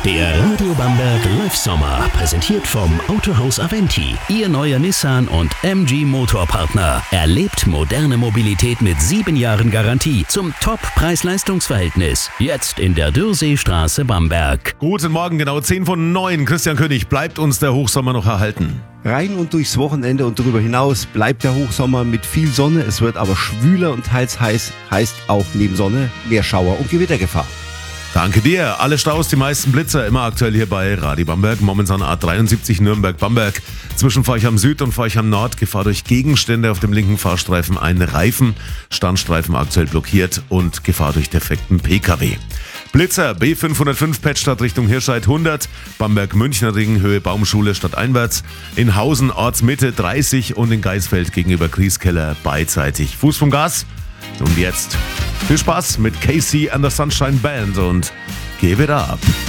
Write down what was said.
Der Radio Bamberg Live Sommer, präsentiert vom Autohaus Aventi. Ihr neuer Nissan und MG Motorpartner. Erlebt moderne Mobilität mit 7 Jahren Garantie zum Top-Preis-Leistungs-Verhältnis. Jetzt in der Dürrseestraße Bamberg. Guten Morgen, genau 10:09. Christian König, bleibt uns der Hochsommer noch erhalten? Rein und durchs Wochenende und darüber hinaus bleibt der Hochsommer mit viel Sonne. Es wird aber schwüler und teils heiß, heißt auch neben Sonne mehr Schauer- und Gewittergefahr. Danke dir. Alle Staus, die meisten Blitzer, immer aktuell hier bei Radio Bamberg. Momentan A73 Nürnberg-Bamberg. Zwischen Forchheim Süd und Forchheim Nord. Gefahr durch Gegenstände auf dem linken Fahrstreifen. Ein Reifen, Standstreifen aktuell blockiert und Gefahr durch defekten PKW. Blitzer B505 Pettstadt Richtung Hirscheid 100, Bamberg-Münchner Ring Höhe Baumschule stadteinwärts, in Hausen Ortsmitte 30 und in Geisfeld gegenüber Grieskeller beidseitig. Fuß vom Gas. Und jetzt viel Spaß mit KC and the Sunshine Band und Give It Up.